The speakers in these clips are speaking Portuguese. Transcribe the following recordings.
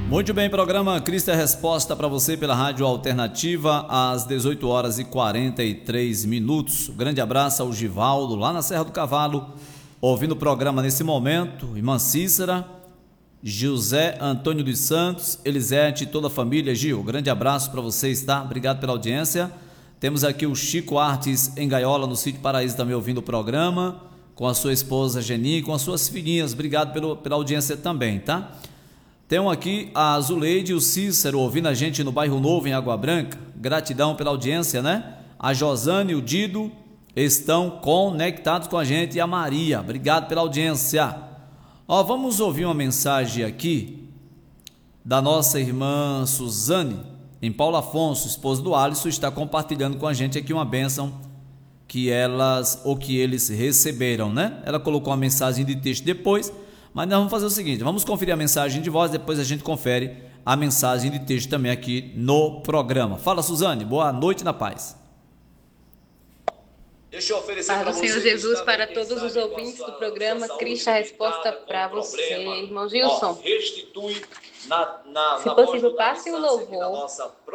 Muito bem, programa Cristo é Resposta para você pela Rádio Alternativa às 18 horas e 43 minutos. Um grande abraço ao Givaldo, lá na Serra do Cavalo, ouvindo o programa nesse momento. Irmã Cícera, José Antônio dos Santos, Elisete e toda a família. Gil, grande abraço para vocês, tá? Obrigado pela audiência. Temos aqui o Chico Artes em Gaiola, no Sítio Paraíso, também ouvindo o programa, com a sua esposa Geni, com as suas filhinhas. Obrigado pela audiência também, tá? Temos aqui a Zuleide e o Cícero ouvindo a gente no Bairro Novo, em Água Branca. Gratidão pela audiência, né? A Josane e o Dido estão conectados com a gente e a Maria. Obrigado pela audiência. Ó, vamos ouvir uma mensagem aqui da nossa irmã Suzane, em Paulo Afonso, esposa do Alisson, está compartilhando com a gente aqui uma bênção que eles receberam, né? Ela colocou uma mensagem de texto depois, mas nós vamos fazer o seguinte, vamos conferir a mensagem de voz, depois a gente confere a mensagem de texto também aqui no programa. Fala, Suzane, boa noite na paz. Deixa eu oferecer para você, Senhor Jesus, para todos os ouvintes do programa Cristo, a resposta para você, irmão Gilson. Se possível, passe o louvor.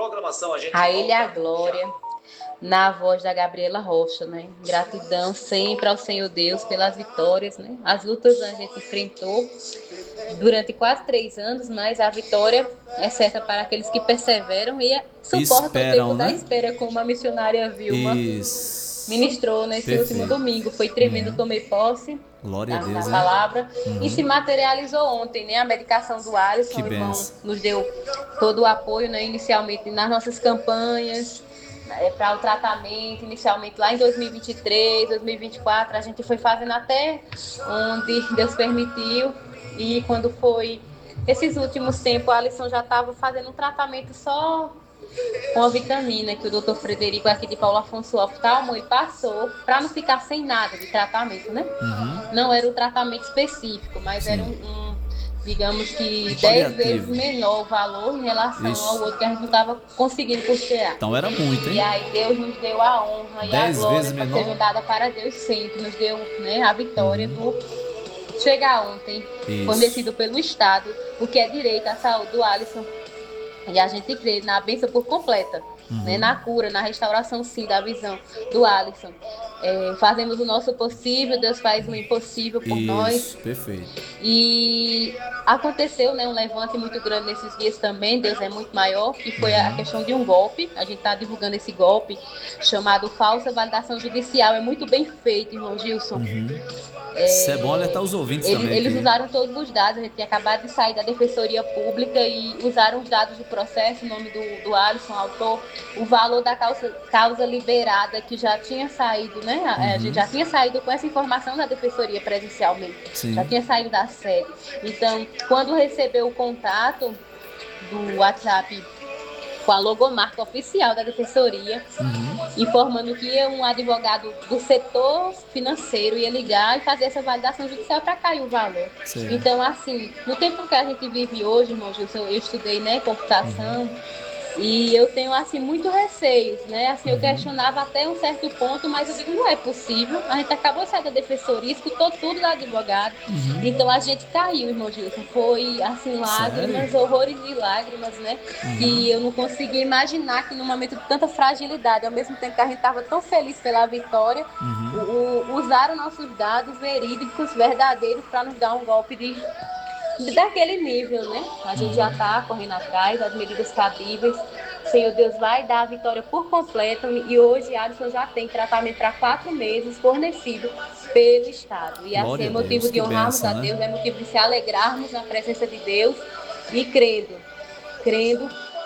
A Ele a glória. Na voz da Gabriela Rocha, né? Gratidão sempre ao Senhor Deus pelas vitórias, né? As lutas a gente enfrentou durante quase 3 anos, mas a vitória é certa para aqueles que perseveram e suportam o tempo da espera, como a missionária Vilma ministrou nesse último domingo. Foi tremendo, tomei posse da palavra e se materializou ontem, né? A medicação do Alisson, o irmão nos deu todo o apoio, né? Inicialmente nas nossas campanhas, para o tratamento, inicialmente lá em 2023, 2024, a gente foi fazendo até onde Deus permitiu, e quando foi esses últimos tempos, a Alisson já estava fazendo um tratamento só com a vitamina que o doutor Frederico aqui de Paulo Afonso oftalmo e passou, para não ficar sem nada de tratamento, né? Não era um tratamento específico, mas era digamos que 10 vezes menor o valor em relação ao outro que a gente não estava conseguindo custear. Então era muito, hein? E aí Deus nos deu a honra e a glória para ser dada para Deus sempre. Nos deu, né, a vitória por chegar ontem, fornecido pelo Estado, o que é direito à saúde do Alisson. E a gente crê na bênção por completa, né? Na cura, na restauração, sim, da visão do Alisson. Fazemos o nosso possível, Deus faz o impossível por nós. Perfeito. E aconteceu, né, um levante muito grande nesses dias também, Deus é muito maior, que foi a questão de um golpe. A gente está divulgando esse golpe, chamado falsa validação judicial. É muito bem feito, irmão Gilson. Isso é bom alertar os ouvintes também. Eles usaram todos os dados, a gente tinha acabado de sair da Defensoria Pública e usaram os dados do processo, o nome do Alisson, autor, o valor da causa liberada, que já tinha saído, né? A gente já tinha saído com essa informação da Defensoria presencialmente, já tinha saído da sede. Então, quando recebeu o contato do WhatsApp com a logomarca oficial da Defensoria, informando que um advogado do setor financeiro ia ligar e fazer essa validação judicial para cair o valor. Então, assim, no tempo que a gente vive hoje, irmão Gilson, eu estudei, né, computação, e eu tenho, assim, muito receios, né? Assim, eu questionava até um certo ponto, mas eu digo, não é possível. A gente acabou de sair da defensoria, escutou tudo do advogado. Então, a gente caiu, irmão Gilson. Foi, assim, lágrimas, horrores de lágrimas, né? Que eu não conseguia imaginar que num momento de tanta fragilidade, ao mesmo tempo que a gente estava tão feliz pela vitória, usaram nossos dados verídicos, verdadeiros, para nos dar um golpe daquele nível, né? A gente já está correndo atrás das medidas cabíveis. O Senhor Deus vai dar a vitória por completo, e hoje Alisson já tem tratamento para 4 meses fornecido pelo Estado. E assim é motivo de honrarmos a Deus, é motivo de se alegrarmos na presença de Deus e crendo